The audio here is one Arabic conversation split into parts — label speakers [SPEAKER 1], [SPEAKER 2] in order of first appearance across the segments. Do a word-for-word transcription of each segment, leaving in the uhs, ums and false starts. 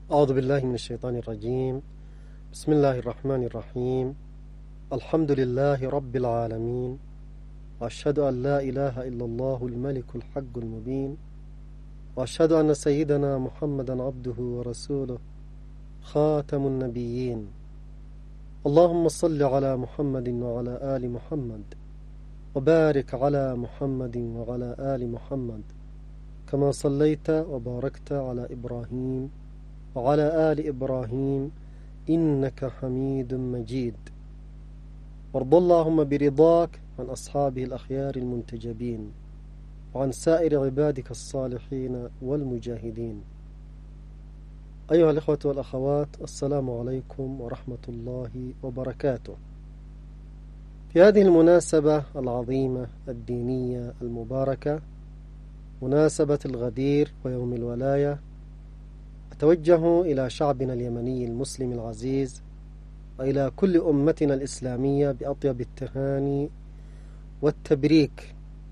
[SPEAKER 1] أعوذ بالله من الشيطان الرجيم. بسم الله الرحمن الرحيم. الحمد لله رب العالمين، وأشهد أن لا إله إلا الله الملك الحق المبين، وأشهد أن سيدنا محمدا عبده ورسوله خاتم النبيين. اللهم صل على محمد وعلى آل محمد، وبارك على محمد وعلى آل محمد كما صليت وباركت على إبراهيم وعلى آل إبراهيم إنك حميد مجيد. وارض اللهم برضاك عن أصحابه الأخيار المنتجبين، وعن سائر عبادك الصالحين والمجاهدين. أيها الإخوة والأخوات، السلام عليكم ورحمة الله وبركاته. في هذه المناسبة العظيمة الدينية المباركة، مناسبة الغدير ويوم الولاية، أتوجه إلى شعبنا اليمني المسلم العزيز، وإلى كل أمتنا الإسلامية بأطيب التهاني والتبريك.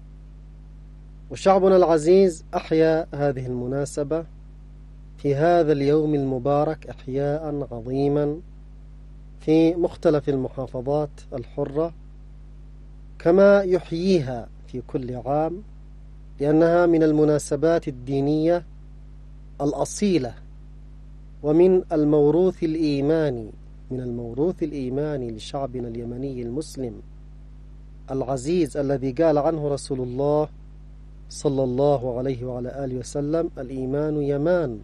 [SPEAKER 1] وشعبنا العزيز أحيا هذه المناسبة في هذا اليوم المبارك إحياء عظيما في مختلف المحافظات الحرة، كما يحييها في كل عام، لأنها من المناسبات الدينية الأصيلة، ومن الموروث الإيماني من الموروث الإيماني لشعبنا اليمني المسلم العزيز، الذي قال عنه رسول الله صلى الله عليه وعلى آله وسلم: الإيمان يمان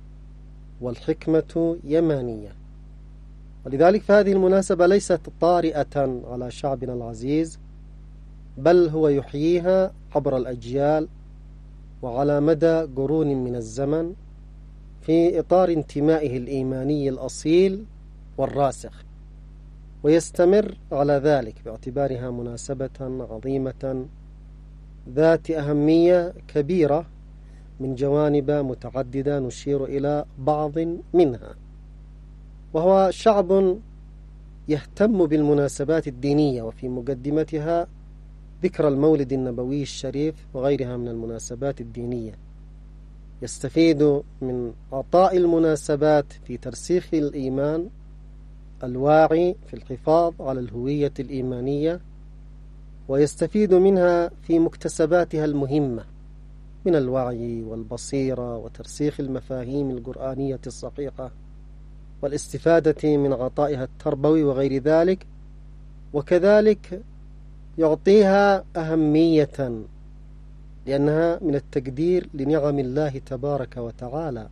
[SPEAKER 1] والحكمة يمانية. ولذلك فهذه المناسبة ليست طارئة على شعبنا العزيز، بل هو يحييها عبر الأجيال وعلى مدى قرون من الزمن، في إطار انتمائه الإيماني الأصيل والراسخ، ويستمر على ذلك باعتبارها مناسبة عظيمة ذات أهمية كبيرة من جوانب متعددة نشير إلى بعض منها. وهو شعب يهتم بالمناسبات الدينية، وفي مقدمتها ذكر المولد النبوي الشريف وغيرها من المناسبات الدينية. يستفيد من عطاء المناسبات في ترسيخ الإيمان الواعي في الحفاظ على الهوية الإيمانية، ويستفيد منها في مكتسباتها المهمة من الوعي والبصيرة وترسيخ المفاهيم القرآنية الصحيحة، والاستفادة من عطائها التربوي وغير ذلك. وكذلك يعطيها أهمية لأنها من التقدير لنعم الله تبارك وتعالى،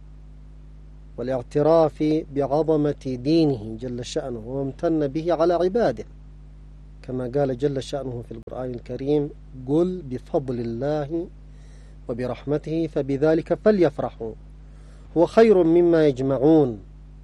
[SPEAKER 1] والاعتراف بعظمة دينه جل شأنه وامتن به على عباده، كما قال جل شأنه في القرآن الكريم: قل بفضل الله وبرحمته فبذلك فليفرحوا هو خير مما يجمعون.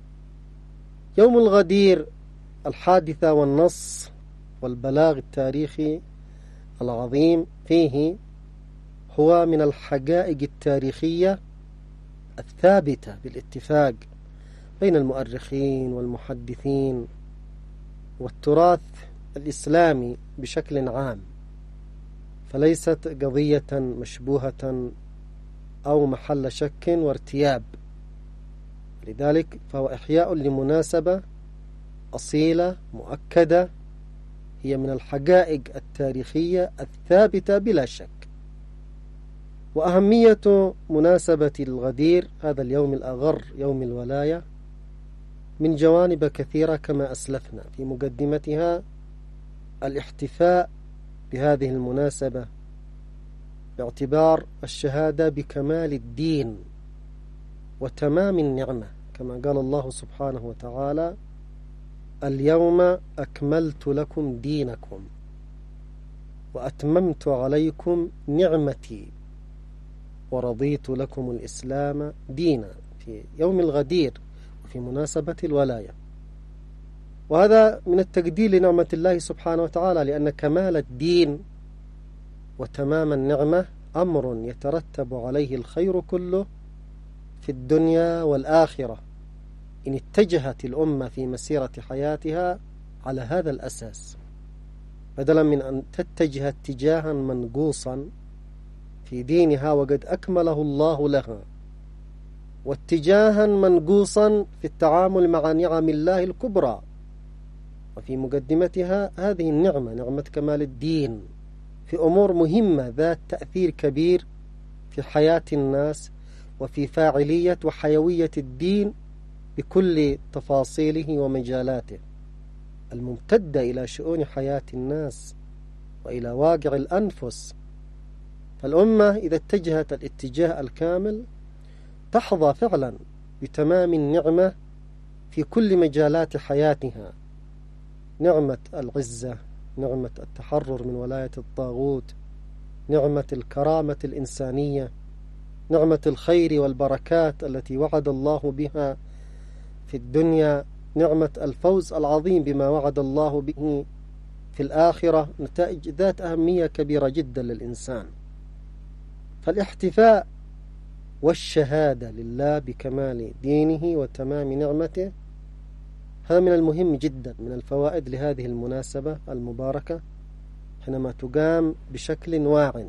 [SPEAKER 1] يوم الغدير، الحادثة والنص والبلاغ التاريخي العظيم فيه، هو من الحقائق التاريخية الثابتة بالاتفاق بين المؤرخين والمحدثين والتراث الإسلامي بشكل عام، فليست قضية مشبوهة أو محل شك وارتياب. لذلك فهو إحياء لمناسبة أصيلة مؤكدة، هي من الحقائق التاريخية الثابتة بلا شك. وأهمية مناسبة الغدير، هذا اليوم الأغر يوم الولاية، من جوانب كثيرة كما أسلفنا في مقدمتها الاحتفاء بهذه المناسبة باعتبار الشهادة بكمال الدين وتمام النعمة، كما قال الله سبحانه وتعالى: اليوم أكملت لكم دينكم وأتممت عليكم نعمتي ورضيت لكم الإسلام دينا، في يوم الغدير وفي مناسبة الولاية. وهذا من التقدير لنعمة الله سبحانه وتعالى، لأن كمال الدين وتمام النعمة أمر يترتب عليه الخير كله في الدنيا والآخرة، إن اتجهت الأمة في مسيرة حياتها على هذا الأساس، بدلا من أن تتجه اتجاها منقوصا في دينها وقد أكمله الله لها واتجاها منقوصا في التعامل مع نعم الله الكبرى، وفي مقدمتها هذه النعمة نعمة كمال الدين في أمور مهمة ذات تأثير كبير في حياة الناس وفي فاعلية وحيوية الدين بكل تفاصيله ومجالاته الممتدة إلى شؤون حياة الناس وإلى واقع الأنفس. فالأمة إذا اتجهت الاتجاه الكامل تحظى فعلا بتمام النعمة في كل مجالات حياتها، نعمة العزة، نعمة التحرر من ولاية الطاغوت، نعمة الكرامة الإنسانية، نعمة الخير والبركات التي وعد الله بها في الدنيا، نعمة الفوز العظيم بما وعد الله به في الآخرة، نتائج ذات أهمية كبيرة جدا للإنسان. فالاحتفاء والشهادة لله بكمال دينه وتمام نعمته هذا من المهم جدا، من الفوائد لهذه المناسبة المباركة حينما تقام بشكل واع.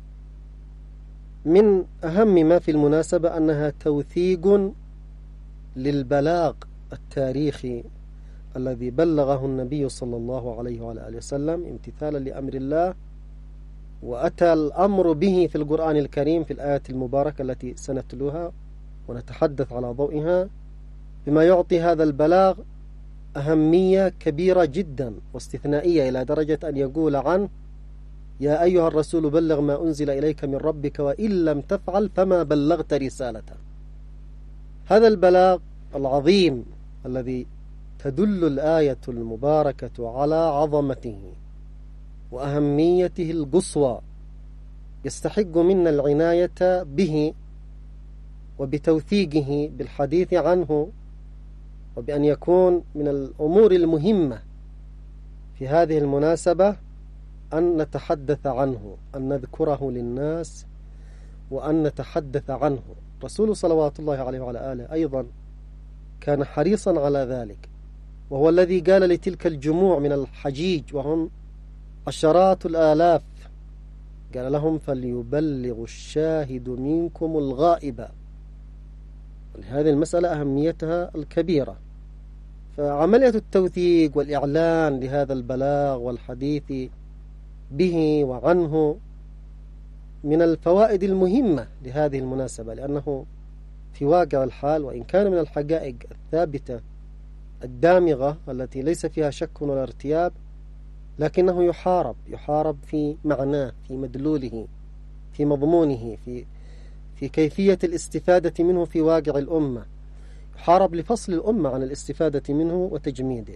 [SPEAKER 1] من أهم ما في المناسبة أنها توثيق للبلاغ التاريخي الذي بلغه النبي صلى الله عليه وعلى آله وسلم امتثالا لأمر الله، وأتى الأمر به في القرآن الكريم في الآية المباركة التي سنتلوها ونتحدث على ضوئها، بما يعطي هذا البلاغ أهمية كبيرة جدا واستثنائية إلى درجة أن يقول عنه: يا أيها الرسول بلغ ما أنزل إليك من ربك وإن لم تفعل فما بلغت رسالته. هذا البلاغ العظيم الذي تدل الآية المباركة على عظمته وأهميته القصوى يستحق منا العناية به وبتوثيقه بالحديث عنه، وبأن يكون من الأمور المهمة في هذه المناسبة أن نتحدث عنه، أن نذكره للناس وأن نتحدث عنه. رسول صلوات الله عليه وعلى آله أيضا كان حريصا على ذلك، وهو الذي قال لتلك الجموع من الحجيج وهم عشرات الآلاف، قال لهم: فليبلغ الشاهد منكم الغائب. هذه المسألة أهميتها الكبيرة. فعملية التوثيق والإعلان لهذا البلاغ والحديث به وعنه من الفوائد المهمة لهذه المناسبة، لأنه في واقع الحال وإن كان من الحقائق الثابتة الدامغة التي ليس فيها شك ولا ارتياب، لكنه يحارب يحارب في معناه، في مدلوله، في مضمونه، في في كيفية الاستفادة منه في واقع الأمة، يحارب لفصل الأمة عن الاستفادة منه وتجميده.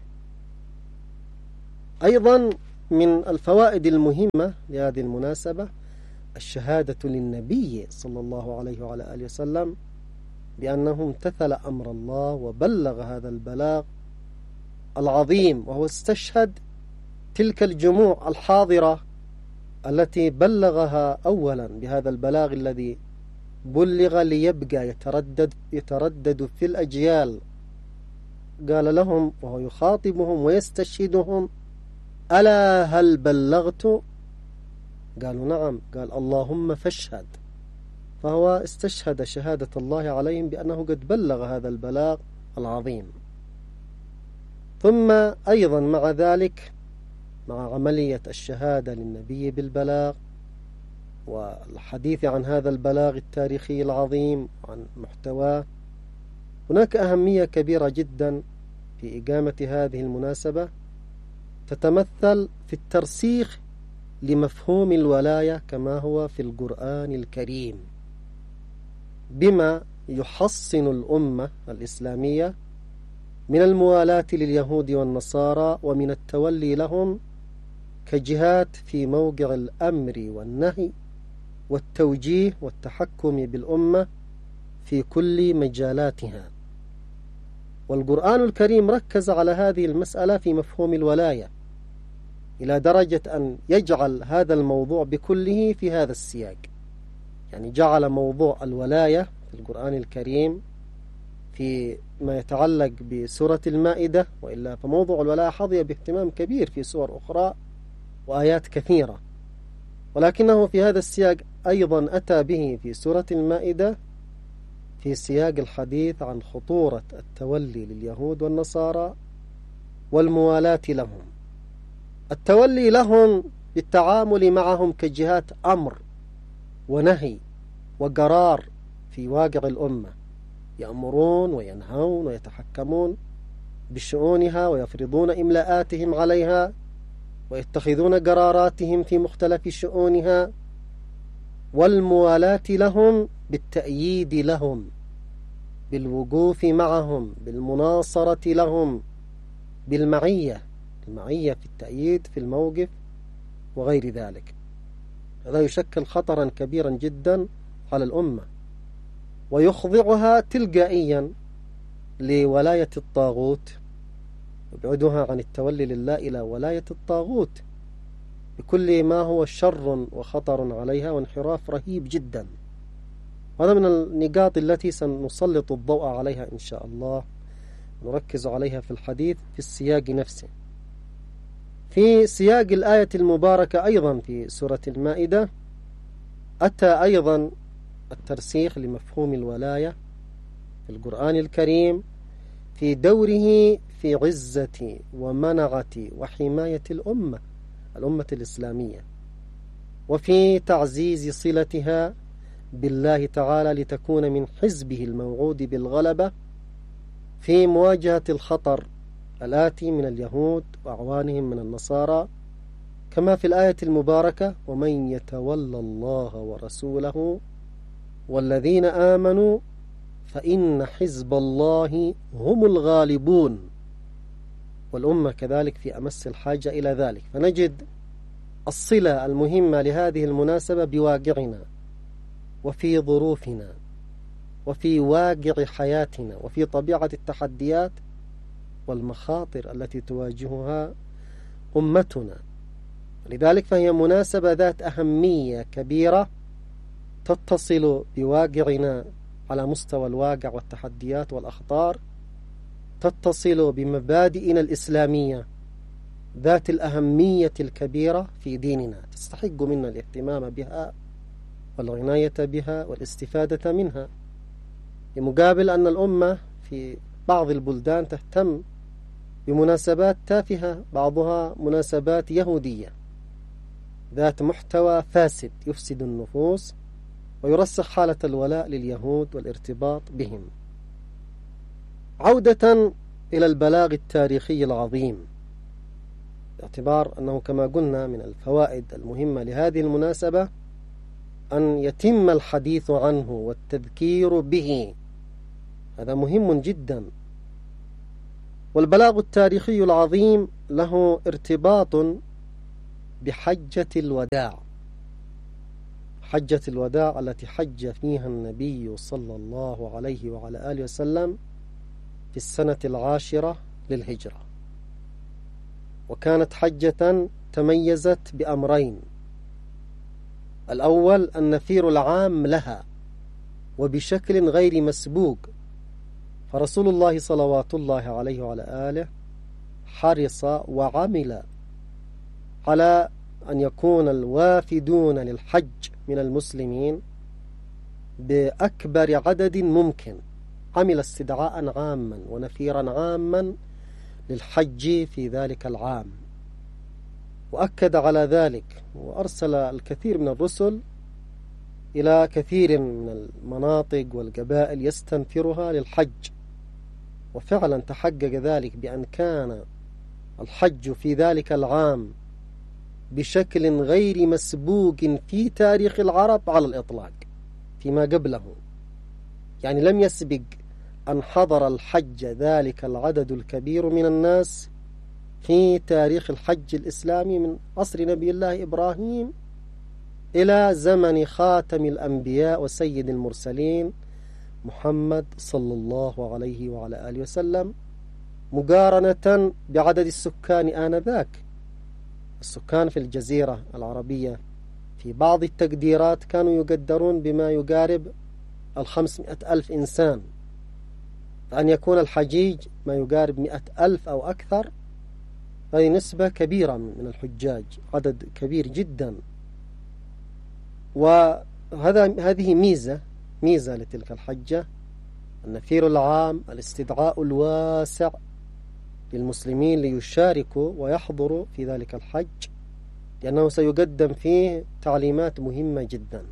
[SPEAKER 1] أيضا من الفوائد المهمة لهذه المناسبة الشهادة للنبي صلى الله عليه وعلى آله وسلم بأنه امتثل أمر الله وبلغ هذا البلاغ العظيم، وهو استشهد تلك الجموع الحاضرة التي بلغها أولا بهذا البلاغ الذي بلغ ليبقى يتردد يتردد في الأجيال. قال لهم وهو يخاطبهم ويستشهدهم: ألا هل بلغت؟ قالوا: نعم. قال: اللهم فاشهد. فهو استشهد شهادة الله عليهم بأنه قد بلغ هذا البلاغ العظيم. ثم أيضا مع ذلك، مع عملية الشهادة للنبي بالبلاغ والحديث عن هذا البلاغ التاريخي العظيم وعن محتواه، هناك أهمية كبيرة جدا في إقامة هذه المناسبة تتمثل في الترسيخ لمفهوم الولاية كما هو في القرآن الكريم، بما يحصن الأمة الإسلامية من الموالاة لليهود والنصارى ومن التولي لهم كجهات في موقع الأمر والنهي والتوجيه والتحكم بالأمة في كل مجالاتها. والقرآن الكريم ركز على هذه المسألة في مفهوم الولاية إلى درجة أن يجعل هذا الموضوع بكله في هذا السياق، يعني جعل موضوع الولاية في القرآن الكريم في ما يتعلق بسورة المائدة، وإلا فموضوع الولاية حظي باهتمام كبير في سور أخرى وآيات كثيرة، ولكنه في هذا السياق أيضا أتى به في سورة المائدة في سياق الحديث عن خطورة التولي لليهود والنصارى والموالاة لهم. التولي لهم بالتعامل معهم كجهات أمر ونهي وقرار في واقع الأمة، يأمرون وينهون ويتحكمون بشؤونها ويفرضون إملاءاتهم عليها ويتخذون قراراتهم في مختلف شؤونها، والموالاة لهم بالتأييد لهم، بالوقوف معهم، بالمناصرة لهم، بالمعية، المعية في التأييد في الموقف وغير ذلك. هذا يشكل خطرا كبيرا جدا على الأمة ويخضعها تلقائيا لولاية الطاغوت، يبعدها عن التولي لله إلى ولاية الطاغوت بكل ما هو شر وخطر عليها وانحراف رهيب جدا. هذا من النقاط التي سنسلط الضوء عليها إن شاء الله، نركز عليها في الحديث في السياق نفسه. في سياق الآية المباركة أيضا في سورة المائدة أتى أيضا الترسيخ لمفهوم الولاية في القرآن الكريم في دوره في عزة ومنعة وحماية الأمة الأمة الإسلامية، وفي تعزيز صلتها بالله تعالى لتكون من حزبه الموعود بالغلبة في مواجهة الخطر الآتي من اليهود وأعوانهم من النصارى، كما في الآية المباركة: ومن يتولى الله ورسوله والذين آمنوا فإن حزب الله هم الغالبون. والأمة كذلك في أمس الحاجة إلى ذلك، فنجد الصلة المهمة لهذه المناسبة بواقعنا وفي ظروفنا وفي واقع حياتنا وفي طبيعة التحديات والمخاطر التي تواجهها أمتنا. لذلك فهي مناسبة ذات أهمية كبيرة تتصل بواقعنا على مستوى الواقع والتحديات والأخطار، تتصل بمبادئنا الإسلامية ذات الأهمية الكبيرة في ديننا، تستحق منا الاهتمام بها والعناية بها والاستفادة منها، بمقابل أن الأمة في بعض البلدان تهتم بمناسبات تافهة، بعضها مناسبات يهودية ذات محتوى فاسد يفسد النفوس ويرسخ حالة الولاء لليهود والارتباط بهم. عودة إلى البلاغ التاريخي العظيم، باعتبار أنه كما قلنا من الفوائد المهمة لهذه المناسبة أن يتم الحديث عنه والتذكير به، هذا مهم جدا. والبلاغ التاريخي العظيم له ارتباط بحجة الوداع، حجة الوداع التي حج فيها النبي صلى الله عليه وعلى آله وسلم في السنة العاشرة للهجرة، وكانت حجة تميزت بأمرين: الأول النفير العام لها وبشكل غير مسبوق، فرسول الله صلوات الله عليه وعلى آله حرص وعمل على أن يكون الوافدون للحج من المسلمين بأكبر عدد ممكن، عمل استدعاء عاما ونفيرا عاما للحج في ذلك العام، وأكد على ذلك وأرسل الكثير من الرسل إلى كثير من المناطق والقبائل يستنفرها للحج، وفعلا تحقق ذلك بأن كان الحج في ذلك العام بشكل غير مسبوق في تاريخ العرب على الإطلاق فيما قبله، يعني لم يسبق أن حضر الحج ذلك العدد الكبير من الناس في تاريخ الحج الإسلامي من عصر نبي الله إبراهيم إلى زمن خاتم الأنبياء وسيد المرسلين محمد صلى الله عليه وعلى آله وسلم، مقارنة بعدد السكان آنذاك. السكان في الجزيرة العربية في بعض التقديرات كانوا يقدرون بما يقارب الخمسمائة ألف إنسان، فأن يكون الحجيج ما يقارب مئة ألف أو أكثر، هذه نسبة كبيرة من الحجاج، عدد كبير جدا. وهذا هذه ميزة ميزة لتلك الحجة النفير العام الاستدعاء الواسع للمسلمين ليشاركوا ويحضروا في ذلك الحج، لأنه سيقدم فيه تعليمات مهمة جدا.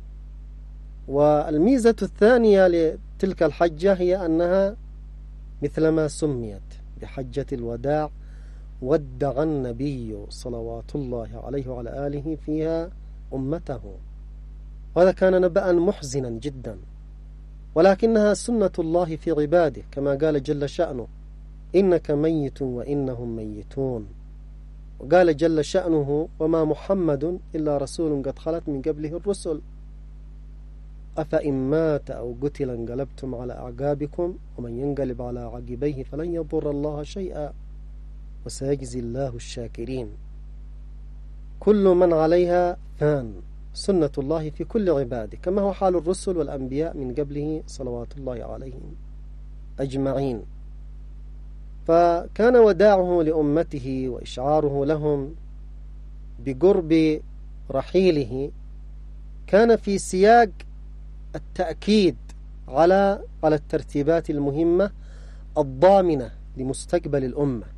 [SPEAKER 1] والميزة الثانية لتلك الحجة هي أنها مثلما سميت بحجة الوداع، ودع النبي صلوات الله عليه وعلى آله فيها أمته، وهذا كان نبأ محزنا جدا، ولكنها سنة الله في عباده، كما قال جل شأنه: إنك ميت وإنهم ميتون. وقال جل شأنه: وما محمد إلا رسول قد خلت من قبله الرسل أفإن مات أو قتل انقلبتم على أعقابكم ومن ينقلب على عقبيه فلن يضر الله شيئا وسيجزي الله الشاكرين. كل من عليها فان، سنة الله في كل عباده، كما هو حال الرسل والأنبياء من قبله صلوات الله عليهم أجمعين. فكان وداعه لأمته وإشعاره لهم بقرب رحيله كان في سياق التأكيد على على الترتيبات المهمة الضامنة لمستقبل الأمة،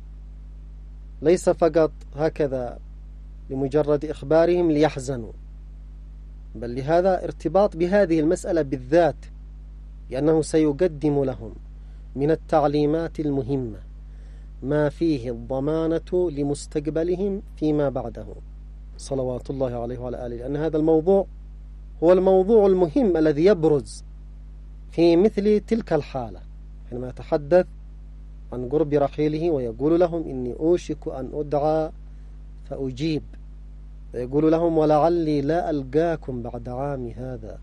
[SPEAKER 1] ليس فقط هكذا لمجرد إخبارهم ليحزنوا، بل لهذا ارتباط بهذه المسألة بالذات، لأنه سيقدم لهم من التعليمات المهمة ما فيه الضمانة لمستقبلهم فيما بعده صلوات الله عليه وعلى آله، لأن هذا الموضوع هو الموضوع المهم الذي يبرز في مثل تلك الحالة، حينما يتحدث عن قرب رحيله ويقول لهم: إني أوشك أن أدعى فأجيب، ويقول لهم: ولعلي لا ألقاكم بعد عامي هذا.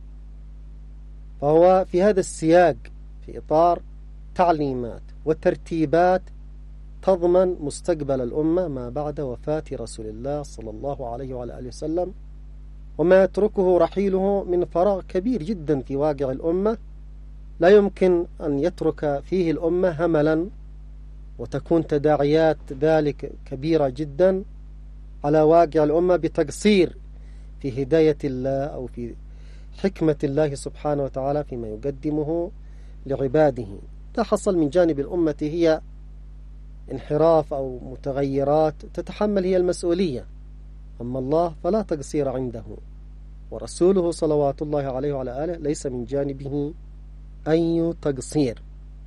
[SPEAKER 1] فهو في هذا السياق في إطار تعليمات وترتيبات تضمن مستقبل الأمة ما بعد وفاة رسول الله صلى الله عليه وعلى آله وسلم، وما يتركه رحيله من فراغ كبير جدا في واقع الأمة لا يمكن أن يترك فيه الأمة هملا، وتكون تداعيات ذلك كبيرة جدا على واقع الأمة بتقصير في هداية الله أو في حكمة الله سبحانه وتعالى فيما يقدمه لعباده. ده حصل من جانب الأمة هي انحراف أو متغيرات تتحمل هي المسؤولية، أما الله فلا تقصير عنده، ورسوله صلوات الله عليه وعلى آله ليس من جانبه أي تقصير.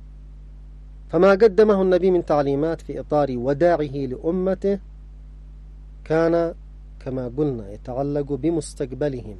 [SPEAKER 1] فما قدمه النبي من تعليمات في إطار وداعه لأمته كان كما قلنا يتعلق بمستقبلهم،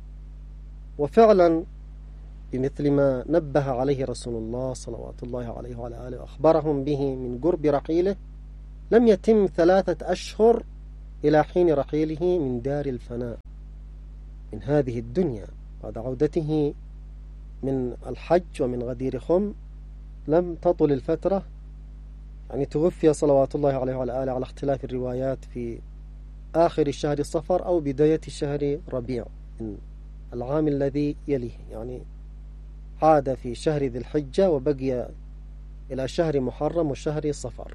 [SPEAKER 1] وفعلا بمثل ما نبه عليه رسول الله صلوات الله عليه وعلى آله وأخبرهم به من قرب رحيله، لم يتم ثلاثة أشهر إلى حين رحيله من دار الفناء من هذه الدنيا بعد عودته من الحج ومن غدير خم، لم تطل الفترة، يعني توفي صلوات الله عليه وعلى آله على اختلاف الروايات في آخر شهر صفر أو بداية شهر ربيع من العام الذي يليه، يعني عاد في شهر ذي الحجة وبقي إلى شهر محرم وشهر صفر.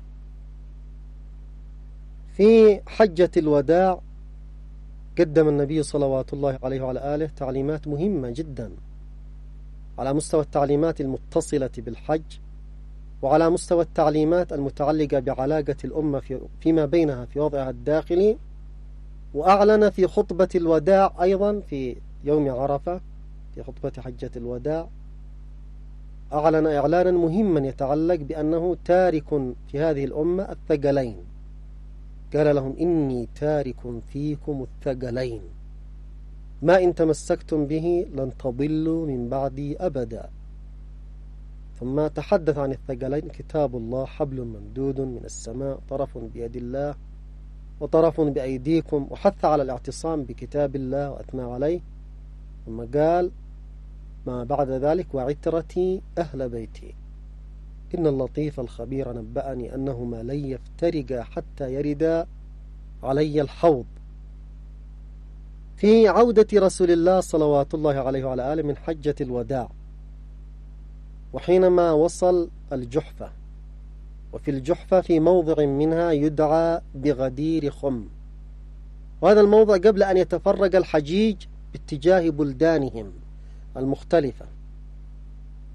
[SPEAKER 1] في حجة الوداع قدم النبي صلوات الله عليه وعلى آله تعليمات مهمة جدا على مستوى التعليمات المتصلة بالحج، وعلى مستوى التعليمات المتعلقة بعلاقة الأمة في فيما بينها في وضعها الداخلي. وأعلن في خطبة الوداع أيضا في يوم عرفة في خطبة حجة الوداع، أعلن إعلانا مهما يتعلق بأنه تارك في هذه الأمة الثقلين، قال لهم: إني تارك فيكم الثقلين ما إن تمسكتم به لن تضلوا من بعدي أبدا. ثم تحدث عن الثقلين: كتاب الله حبل ممدود من السماء طرف بيد الله وطرف بأيديكم، وحث على الاعتصام بكتاب الله وأثنى عليه. ثم قال ما بعد ذلك: وعترتي أهل بيتي إن اللطيف الخبير نبأني أنهما لن يفترقا حتى يردا علي الحوض. في عودة رسول الله صلوات الله عليه وعلى آله من حجة الوداع، وحينما وصل الجحفة، وفي الجحفة في موضع منها يدعى بغدير خم، وهذا الموضع قبل أن يتفرق الحجيج باتجاه بلدانهم المختلفة،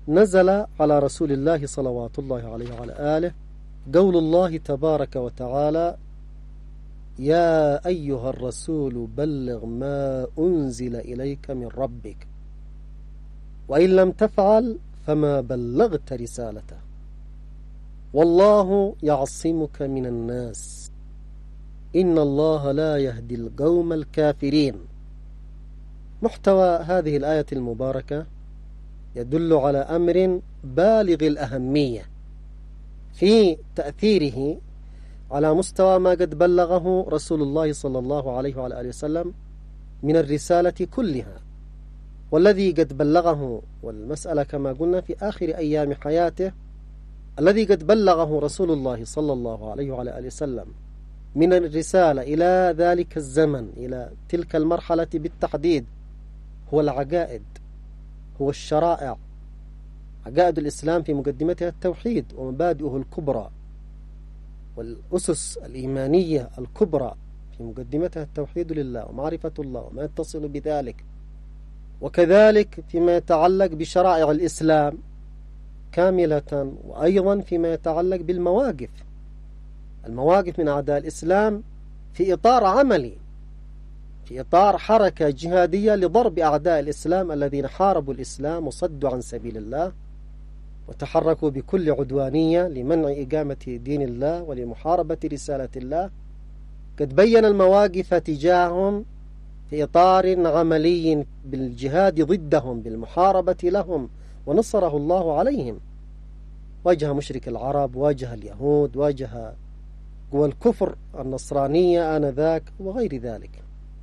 [SPEAKER 1] نزل على رسول الله صلوات الله عليه وعلى آله قول الله تبارك وتعالى: يا أيها الرسول بلغ ما أنزل إليك من ربك وإن لم تفعل فما بلغت رسالته والله يعصمك من الناس إن الله لا يهدي القوم الكافرين. محتوى هذه الآية المباركة يدل على أمر بالغ الأهمية في تأثيره على مستوى ما قد بلغه رسول الله صلى الله عليه وعلى آله وسلم من الرسالة كلها، والذي قد بلغه، والمسألة كما قلنا في آخر أيام حياته، الذي قد بلغه رسول الله صلى الله عليه وعلى آله وسلم من الرسالة إلى ذلك الزمن، إلى تلك المرحلة بالتحديد، هو العقائد، هو الشرائع. عقائد الإسلام في مقدمتها التوحيد ومبادئه الكبرى، والأسس الإيمانية الكبرى في مقدمتها التوحيد لله ومعرفة الله وما يتصل بذلك، وكذلك فيما يتعلق بشرائع الإسلام كاملة، وأيضا فيما يتعلق بالمواقف، المواقف من أعداء الإسلام في إطار عملي، في إطار حركة جهادية لضرب أعداء الإسلام الذين حاربوا الإسلام وصدوا عن سبيل الله وتحركوا بكل عدوانية لمنع إقامة دين الله ولمحاربة رسالة الله. قد بين المواقف تجاههم في إطار عملي بالجهاد ضدهم، بالمحاربة لهم، ونصره الله عليهم. واجه مشرك العرب، واجه اليهود، واجه قوى الكفر النصرانية آنذاك وغير ذلك.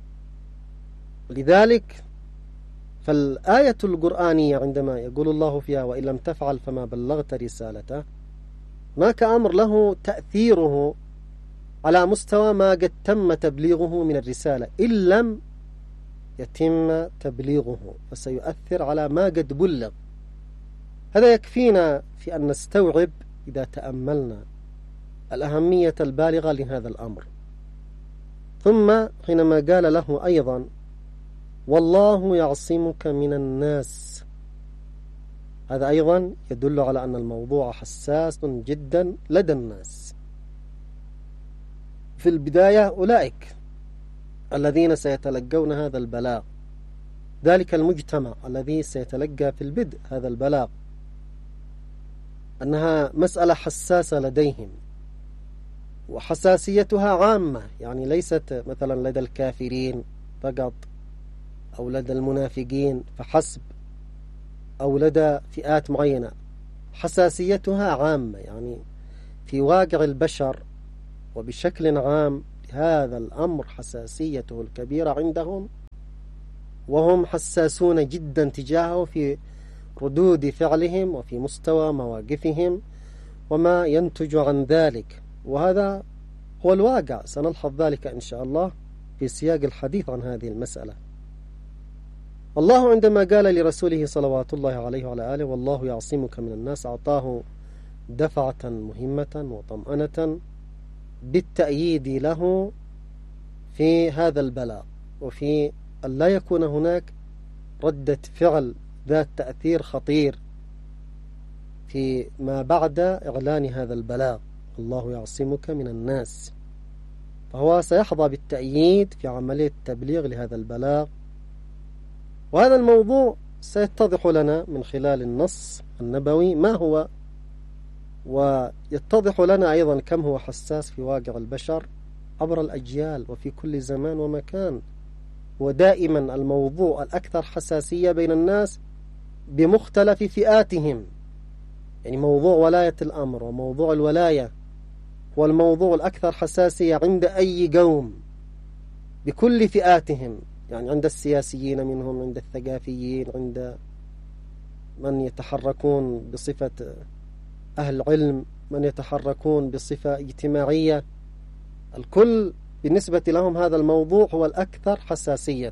[SPEAKER 1] لذلك فالآية القرآنية عندما يقول الله فيها وإن لم تفعل فما بلغت رسالته، هناك أمر له تأثيره على مستوى ما قد تم تبليغه من الرسالة. إن لم يتم تبليغه فسيؤثر على ما قد بلغ. هذا يكفينا في أن نستوعب إذا تأملنا الأهمية البالغة لهذا الأمر. ثم حينما قال له أيضا والله يعصمك من الناس، هذا أيضا يدل على أن الموضوع حساس جدا لدى الناس. في البداية أولئك الذين سيتلقون هذا البلاغ، ذلك المجتمع الذي سيتلقى في البدء هذا البلاغ، أنها مسألة حساسة لديهم، وحساسيتها عامة، يعني ليست مثلا لدى الكافرين فقط أو لدى المنافقين فحسب أو لدى فئات معينة. حساسيتها عامة، يعني في واقع البشر وبشكل عام هذا الأمر حساسيته الكبيرة عندهم، وهم حساسون جدا تجاهه في ردود فعلهم وفي مستوى مواقفهم وما ينتج عن ذلك. وهذا هو الواقع، سنلحظ ذلك إن شاء الله في سياق الحديث عن هذه المسألة. الله عندما قال لرسوله صلوات الله عليه وعلى آله والله يعصمك من الناس، أعطاه دفعة مهمة وطمأنة بالتأييد له في هذا البلاغ، وفي أن لا يكون هناك ردة فعل ذات تأثير خطير في ما بعد إعلان هذا البلاغ، الله يعصمك من الناس. فهو سيحظى بالتأييد في عملية التبليغ لهذا البلاغ. وهذا الموضوع سيتضح لنا من خلال النص النبوي ما هو، ويتضح لنا أيضا كم هو حساس في واقع البشر عبر الأجيال وفي كل زمان ومكان. ودائما الموضوع الأكثر حساسية بين الناس بمختلف فئاتهم، يعني موضوع ولاية الأمر وموضوع الولاية هو الموضوع الأكثر حساسية عند أي قوم بكل فئاتهم، يعني عند السياسيين منهم، عند الثقافيين، عند من يتحركون بصفة أهل علم، من يتحركون بصفة اجتماعية، الكل بالنسبة لهم هذا الموضوع هو الأكثر حساسية،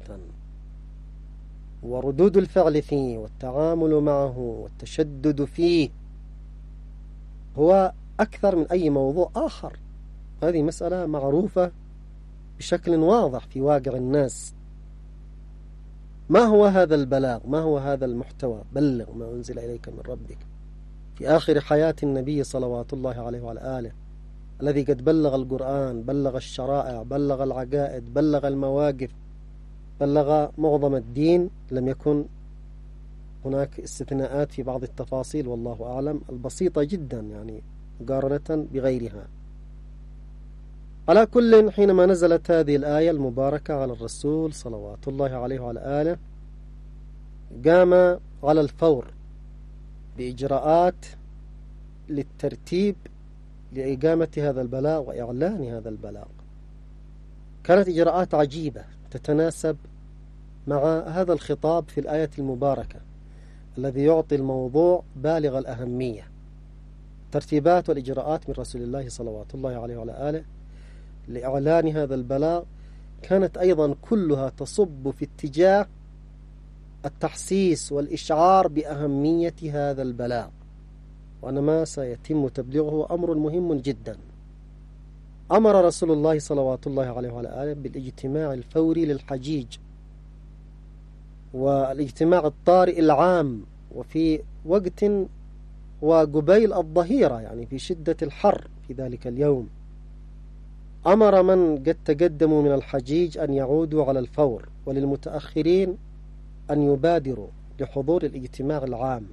[SPEAKER 1] وردود الفعل فيه والتعامل معه والتشدد فيه هو أكثر من أي موضوع آخر. هذه مسألة معروفة بشكل واضح في واقع الناس. ما هو هذا البلاغ؟ ما هو هذا المحتوى؟ بلغ ما أنزل إليك من ربك. في آخر حياة النبي صلوات الله عليه وعلى آله، الذي قد بلغ القرآن، بلغ الشرائع، بلغ العقائد، بلغ المواقف، بلغ معظم الدين، لم يكن هناك استثناءات في بعض التفاصيل والله أعلم البسيطة جدا يعني مقارنة بغيرها. على كل، حينما نزلت هذه الآية المباركة على الرسول صلوات الله عليه وعلى آله، قام على الفور بإجراءات للترتيب لإقامة هذا البلاغ وإعلان هذا البلاغ. كانت إجراءات عجيبة تتناسب مع هذا الخطاب في الآية المباركة الذي يعطي الموضوع بالغ الأهمية. ترتيبات والإجراءات من رسول الله صلوات الله عليه وعلى آله لإعلان هذا البلاغ كانت أيضا كلها تصب في اتجاه التحسيس والإشعار بأهمية هذا البلاغ، وأن ما سيتم تبليغه أمر مهم جدا. أمر رسول الله صلوات الله عليه وعلى آله بالاجتماع الفوري للحجيج، والاجتماع الطارئ العام، وفي وقت وقبيل الظهيرة، يعني في شدة الحر في ذلك اليوم. أمر من قد تقدموا من الحجيج أن يعودوا على الفور، وللمتأخرين أن يبادروا لحضور الاجتماع العام.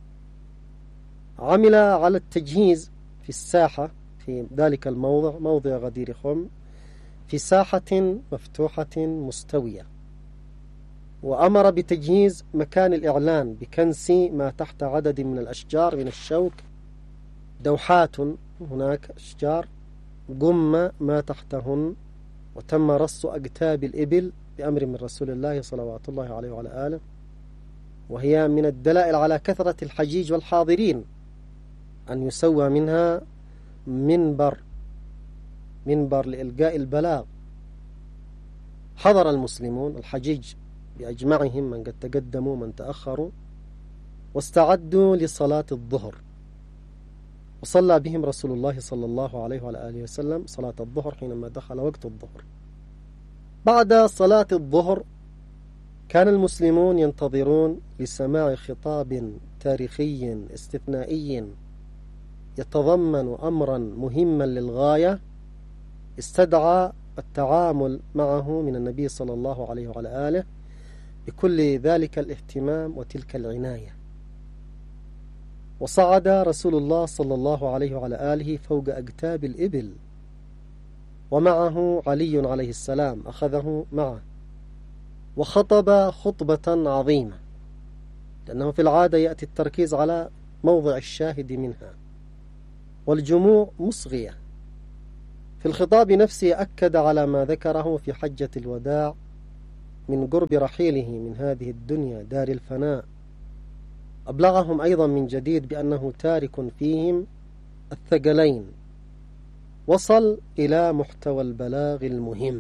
[SPEAKER 1] عمل على التجهيز في الساحة في ذلك الموضع، موضع غدير خم، في ساحة مفتوحة مستوية، وأمر بتجهيز مكان الإعلان بكنس ما تحت عدد من الأشجار من الشوك، دوحات هناك أشجار، قم ما تحتهن، وتم رص أقتاب الإبل بأمر من رسول الله صلوات الله عليه وعلى آله، وهي من الدلائل على كثرة الحجيج والحاضرين، أن يسوى منها منبر منبر لإلقاء البلاغ. حضر المسلمون الحجيج بأجمعهم، من قد تقدموا من تأخروا، واستعدوا لصلاة الظهر، وصلى بهم رسول الله صلى الله عليه وعلى آله وسلم صلاة الظهر حينما دخل وقت الظهر. بعد صلاة الظهر كان المسلمون ينتظرون لسماع خطاب تاريخي استثنائي يتضمن أمرا مهما للغاية استدعى التعامل معه من النبي صلى الله عليه وعلى آله بكل ذلك الاهتمام وتلك العناية. وصعد رسول الله صلى الله عليه وعلى آله فوق أقتاب الإبل، ومعه علي عليه السلام أخذه معه، وخطب خطبة عظيمة، لأنه في العادة يأتي التركيز على موضع الشاهد منها، والجموع مصغية. في الخطاب نفسه أكد على ما ذكره في حجة الوداع من قرب رحيله من هذه الدنيا دار الفناء. أبلغهم أيضا من جديد بأنه تارك فيهم الثقلين. وصل إلى محتوى البلاغ المهم،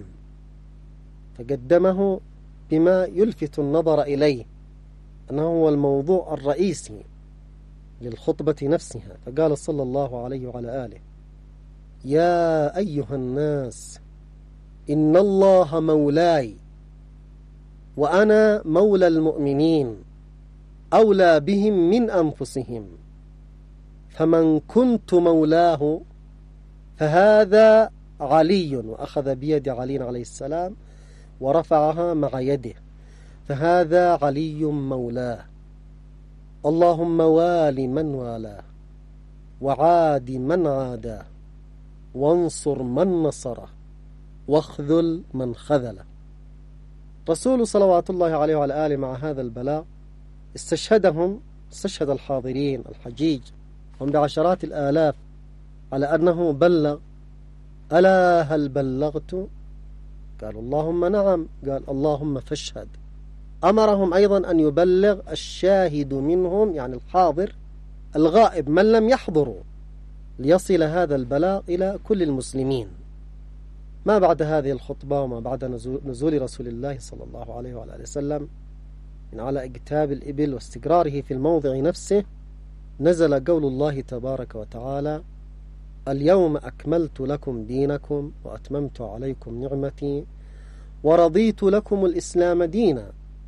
[SPEAKER 1] فقدمه بما يلفت النظر إليه أنه هو الموضوع الرئيسي للخطبة نفسها. فقال صلى الله عليه وعلى آله: يا أيها الناس، إن الله مولاي وأنا مولى المؤمنين، أولى بهم من أنفسهم، فمن كنت مولاه فهذا علي. وأخذ بيد علي عليه السلام ورفعها مع يده، فهذا علي مولاه. اللهم والي من والاه، وعاد من عاداه، وانصر من نصره، واخذل من خذله. رسول صلوات الله عليه وعلى آله مع هذا البلاغ استشهدهم، استشهد الحاضرين الحجيج هم بعشرات الآلاف على أنه بلغ. ألا هل بلغت؟ قالوا اللهم نعم. قال اللهم فاشهد. أمرهم أيضا أن يبلغ الشاهد منهم، يعني الحاضر الغائب من لم يحضروا، ليصل هذا البلاغ إلى كل المسلمين. ما بعد هذه الخطبة وما بعد نزول رسول الله صلى الله عليه وعلى آله وسلم من على اقتاب الإبل واستقراره في الموضع نفسه، نزل قول الله تبارك وتعالى: اليوم أكملت لكم دينكم وأتممت عليكم نعمتي ورضيت لكم الإسلام دينا.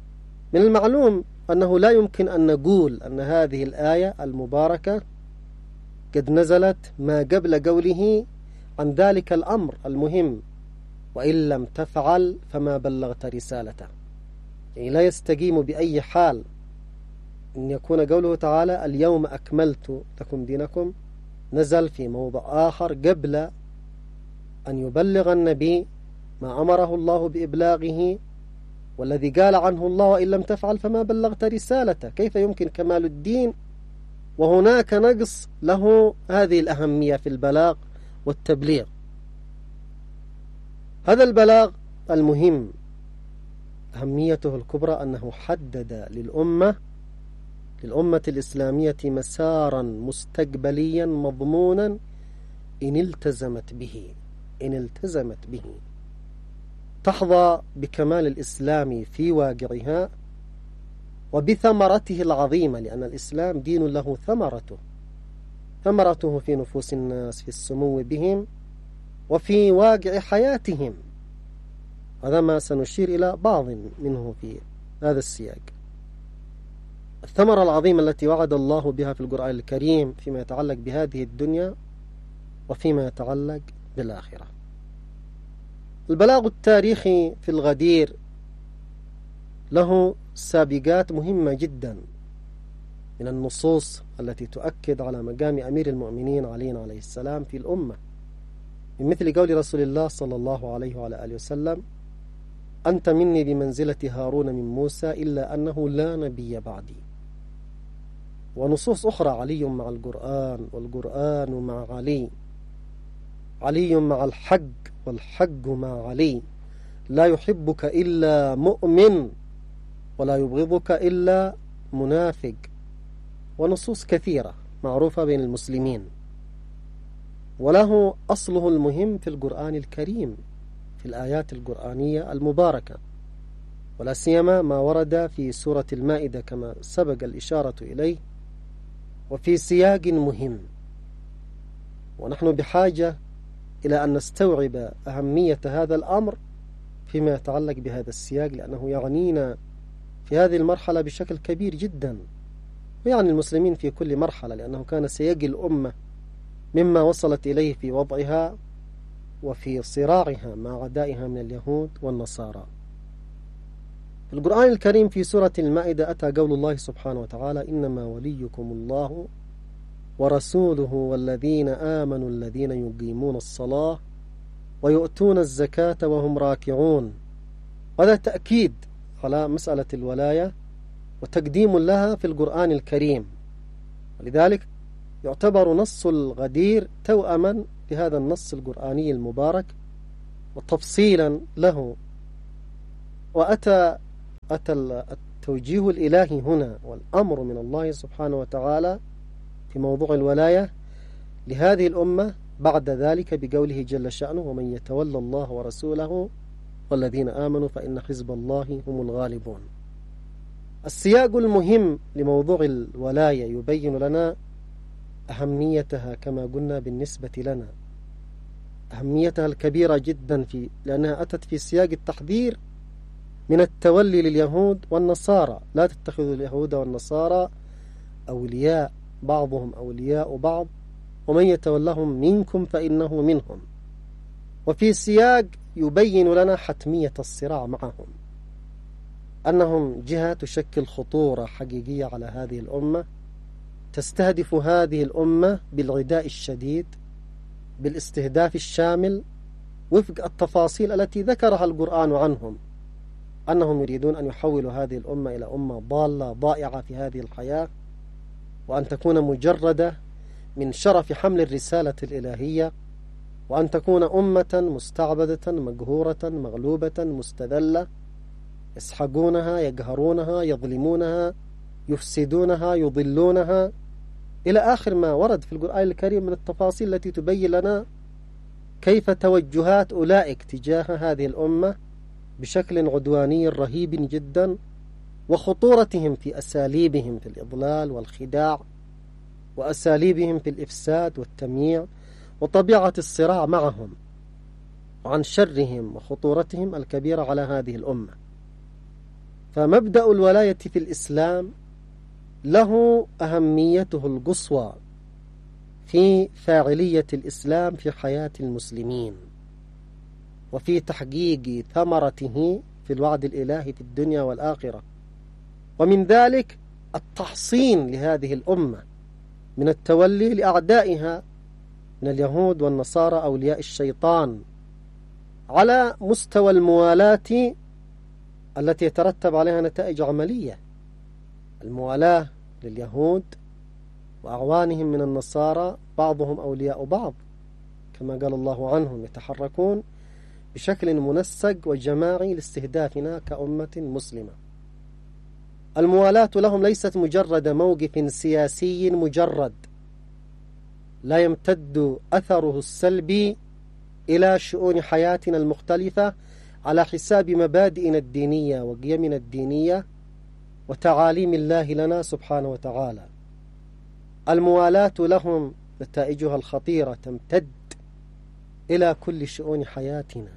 [SPEAKER 1] من المعلوم أنه لا يمكن أن نقول أن هذه الآية المباركة قد نزلت ما قبل قوله عن ذلك الأمر المهم وإن لم تفعل فما بلغت رسالته. يعني لا يستقيم بأي حال أن يكون قوله تعالى اليوم أكملت لكم دينكم نزل في موضع آخر قبل أن يبلغ النبي ما أمره الله بإبلاغه، والذي قال عنه الله وإن لم تفعل فما بلغت رسالته. كيف يمكن كمال الدين وهناك نقص له هذه الأهمية في البلاغ والتبليغ؟ هذا البلاغ المهم أهميته الكبرى أنه حدد للأمة للأمة الإسلامية مسارا مستقبليا مضمونا إن التزمت به إن التزمت به تحظى بكمال الإسلام في واقعها وبثمرته العظيمة، لأن الإسلام دين له ثمرته ثمرته في نفوس الناس، في السمو بهم وفي واقع حياتهم. هذا ما سنشير إلى بعض منه في هذا السياق. الثمرة العظيمة التي وعد الله بها في القرآن الكريم فيما يتعلق بهذه الدنيا وفيما يتعلق بالآخرة. البلاغ التاريخي في الغدير له سابقات مهمة جدا من النصوص التي تؤكد على مقام أمير المؤمنين علي عليه السلام في الأمة، من مثل قول رسول الله صلى الله عليه وعلى آله وسلم أنت مني بمنزلة هارون من موسى إلا أنه لا نبي بعدي. ونصوص أخرى علي مع القرآن والقرآن مع علي، علي مع الحق والحق مع علي، لا يحبك إلا مؤمن ولا يبغضك إلا منافق. ونصوص كثيرة معروفة بين المسلمين، وله أصله المهم في القرآن الكريم في الآيات القرآنية المباركة، ولا سيما ما ورد في سورة المائدة كما سبق الإشارة إليه وفي سياق مهم. ونحن بحاجة إلى أن نستوعب أهمية هذا الأمر فيما يتعلق بهذا السياق، لأنه يعنينا في هذه المرحلة بشكل كبير جدا، ويعني المسلمين في كل مرحلة، لأنه كان سيقي الأمة مما وصلت إليه في وضعها وفي صراعها مع أعدائها من اليهود والنصارى. في القرآن الكريم في سورة المائدة أتى قول الله سبحانه وتعالى إنما وليكم الله ورسوله والذين آمنوا الذين يقيمون الصلاة ويؤتون الزكاة وهم راكعون. هذا تأكيد على مسألة الولاية وتقديم لها في القرآن الكريم، ولذلك يعتبر نص الغدير توأما بهذا النص القرآني المبارك وتفصيلا له. وأتى أتى التوجيه الإلهي هنا والأمر من الله سبحانه وتعالى في موضوع الولاية لهذه الأمة بعد ذلك بقوله جل شأنه ومن يتولى الله ورسوله والذين آمنوا فإن حزب الله هم الغالبون. السياق المهم لموضوع الولاية يبين لنا أهميتها كما قلنا بالنسبة لنا، أهميتها الكبيرة جدا في لأنها أتت في سياق التحذير من التولي لليهود والنصارى. لا تتخذوا اليهود والنصارى أولياء بعضهم أولياء بعض ومن يتولهم منكم فإنه منهم. وفي سياق يبين لنا حتمية الصراع معهم، أنهم جهة تشكل خطورة حقيقية على هذه الأمة، تستهدف هذه الأمة بالعداء الشديد بالاستهداف الشامل وفق التفاصيل التي ذكرها القرآن عنهم، أنهم يريدون أن يحولوا هذه الأمة إلى أمة ضالة ضائعة في هذه الحياة، وأن تكون مجردة من شرف حمل الرسالة الإلهية، وأن تكون أمة مستعبدة مقهورة مغلوبة مستذلة، يسحقونها يقهرونها يظلمونها يفسدونها يضلونها إلى آخر ما ورد في القرآن الكريم من التفاصيل التي تبين لنا كيف توجهات أولئك تجاه هذه الأمة بشكل عدواني رهيب جدا، وخطورتهم في أساليبهم في الإضلال والخداع وأساليبهم في الإفساد والتمييع وطبيعة الصراع معهم، وعن شرهم وخطورتهم الكبيرة على هذه الأمة. فمبدأ الولاية في الإسلام له أهميته القصوى في فاعلية الإسلام في حياة المسلمين وفي تحقيق ثمرته في الوعد الإلهي في الدنيا والآخرة. ومن ذلك التحصين لهذه الأمة من التولي لأعدائها من اليهود والنصارى أولياء الشيطان على مستوى الموالاة التي يترتب عليها نتائج عملية. الموالاة لليهود وأعوانهم من النصارى بعضهم أولياء بعض كما قال الله عنهم يتحركون بشكل منسق وجماعي لاستهدافنا كأمة مسلمة. الموالاة لهم ليست مجرد موقف سياسي مجرد لا يمتد أثره السلبي إلى شؤون حياتنا المختلفة على حساب مبادئنا الدينية وقيمنا الدينية وتعاليم الله لنا سبحانه وتعالى. الموالاة لهم نتائجها الخطيرة تمتد إلى كل شؤون حياتنا،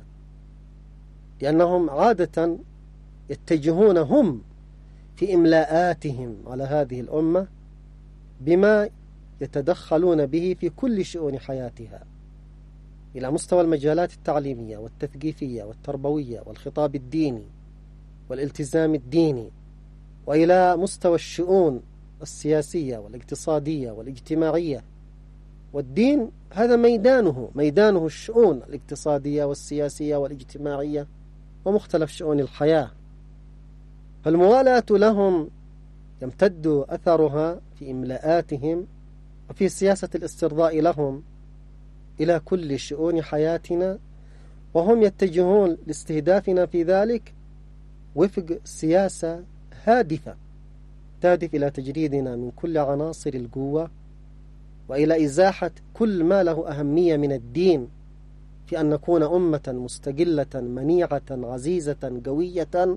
[SPEAKER 1] لأنهم عادة يتجهون هم في إملاءاتهم على هذه الأمة بما يتدخلون به في كل شؤون حياتها إلى مستوى المجالات التعليمية والتثقيفية والتربوية والخطاب الديني والالتزام الديني، وإلى مستوى الشؤون السياسية والاقتصادية والاجتماعية. والدين هذا ميدانه ميدانه الشؤون الاقتصادية والسياسية والاجتماعية ومختلف شؤون الحياة. فالموالاة لهم يمتد أثرها في إملاءاتهم وفي سياسة الاسترضاء لهم إلى كل شؤون حياتنا، وهم يتجهون لاستهدافنا في ذلك وفق سياسة هادفة تهدف إلى تجريدنا من كل عناصر القوة وإلى إزاحة كل ما له أهمية من الدين في أن نكون أمة مستقلة منيعة عزيزة قوية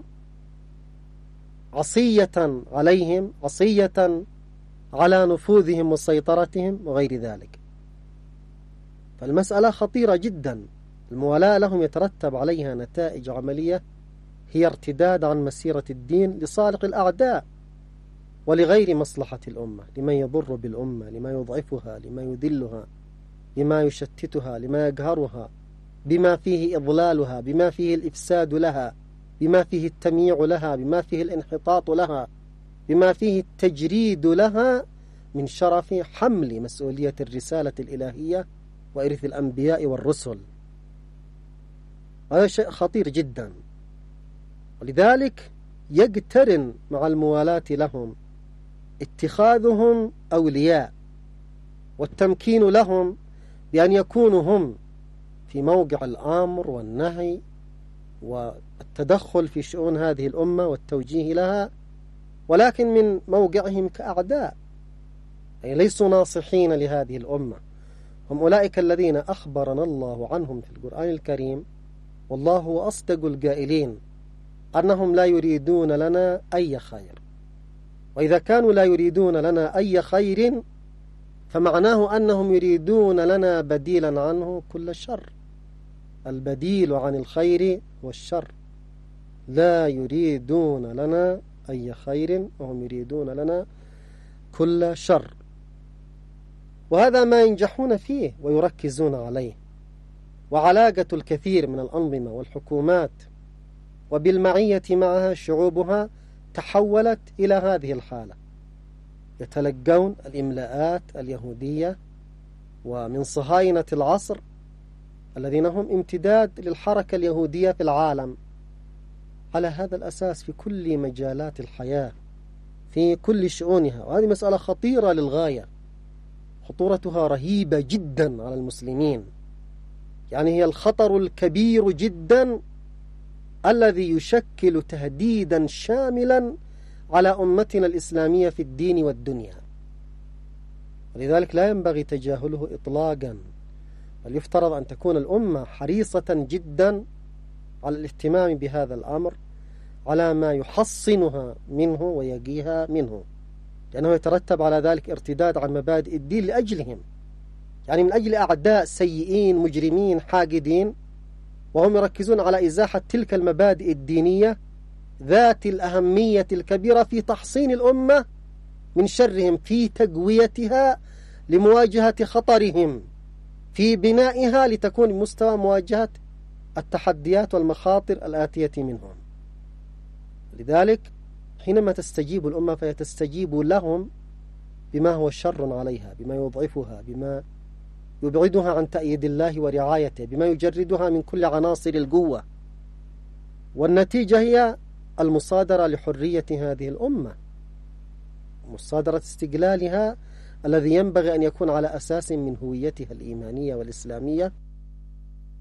[SPEAKER 1] عصية عليهم، عصية على نفوذهم وسيطرتهم وغير ذلك. فالمسألة خطيرة جدا. الموالاة لهم يترتب عليها نتائج عملية هي ارتداد عن مسيرة الدين لصالح الأعداء ولغير مصلحة الأمة، لما يضر بالأمة، لما يضعفها، لما يذلها، لما يشتتها، لما يقهرها، بما فيه إضلالها، بما فيه الإفساد لها، بما فيه التمييع لها، بما فيه الانحطاط لها، بما فيه التجريد لها من شرف حمل مسؤولية الرسالة الإلهية وإرث الأنبياء والرسل. هذا شيء خطير جدا، ولذلك يقترن مع الموالاة لهم اتخاذهم أولياء والتمكين لهم بأن يكونوا هم في موقع الأمر والنهي والتدخل في شؤون هذه الأمة والتوجيه لها، ولكن من موقعهم كأعداء، أي ليسوا ناصحين لهذه الأمة. هم أولئك الذين أخبرنا الله عنهم في القرآن الكريم، والله هو أصدق القائلين، أنهم لا يريدون لنا أي خير. وإذا كانوا لا يريدون لنا أي خير فمعناه أنهم يريدون لنا بديلا عنه كل شر. البديل عن الخير هو الشر. لا يريدون لنا أي خير وهم يريدون لنا كل شر، وهذا ما ينجحون فيه ويركزون عليه. وعلاقة الكثير من الأنظمة والحكومات وبالمعية معها شعوبها تحولت إلى هذه الحالة، يتلقون الإملاءات اليهودية ومن صهاينة العصر الذين هم امتداد للحركة اليهودية في العالم على هذا الأساس في كل مجالات الحياة في كل شؤونها. وهذه مسألة خطيرة للغاية، خطورتها رهيبة جدا على المسلمين، يعني هي الخطر الكبير جدا الذي يشكل تهديدا شاملا على أمتنا الإسلامية في الدين والدنيا. ولذلك لا ينبغي تجاهله إطلاقا، بل يفترض أن تكون الأمة حريصة جدا على الاهتمام بهذا الأمر على ما يحصنها منه ويقيها منه، لأنه يترتب على ذلك ارتداد عن مبادئ الدين لأجلهم، يعني من أجل أعداء سيئين مجرمين حاقدين، وهم يركزون على إزاحة تلك المبادئ الدينية ذات الأهمية الكبيرة في تحصين الأمة من شرهم، في تقويتها لمواجهة خطرهم، في بنائها لتكون مستوى مواجهة التحديات والمخاطر الآتية منهم. لذلك حينما تستجيب الأمة فيتستجيب لهم بما هو شر عليها، بما يضعفها، بما يبعدها عن تأييد الله ورعايته، بما يجردها من كل عناصر القوة. والنتيجة هي المصادرة لحرية هذه الأمة، مصادرة استقلالها الذي ينبغي أن يكون على أساس من هويتها الإيمانية والإسلامية